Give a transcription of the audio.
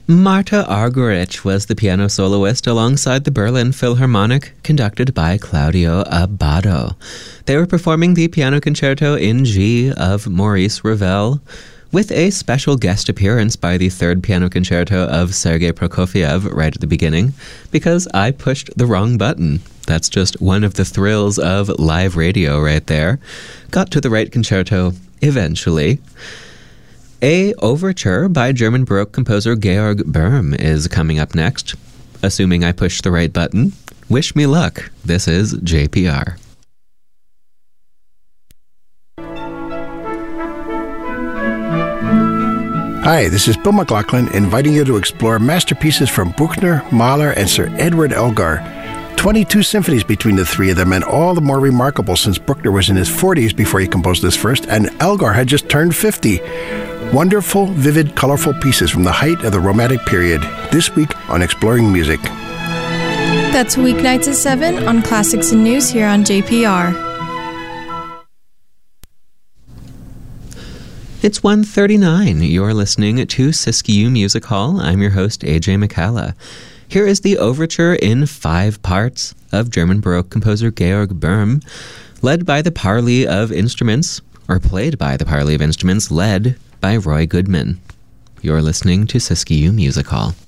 Marta Argerich was the piano soloist alongside the Berlin Philharmonic, conducted by Claudio Abbado. They were performing the Piano Concerto in G of Maurice Ravel, with a special guest appearance by the third piano concerto of Sergei Prokofiev right at the beginning, because I pushed the wrong button. That's just one of the thrills of live radio right there. Got to the right concerto eventually. A overture by German Baroque composer Georg Böhm is coming up next. Assuming I push the right button, wish me luck. This is JPR. Hi, this is Bill McLaughlin inviting you to explore masterpieces from Bruckner, Mahler, and Sir Edward Elgar. 22 symphonies between the three of them, and all the more remarkable since Bruckner was in his 40s before he composed this first, and Elgar had just turned 50. Wonderful, vivid, colorful pieces from the height of the Romantic period, this week on Exploring Music. That's weeknights at 7 on Classics and News here on JPR. It's 1:39. You're listening to Siskiyou Music Hall. I'm your host, AJ McCalla. Here is the overture in 5 parts of German Baroque composer Georg Böhm, led by the Parley of Instruments, or played by the Parley of Instruments, led by Roy Goodman. You're listening to Siskiyou Music Hall.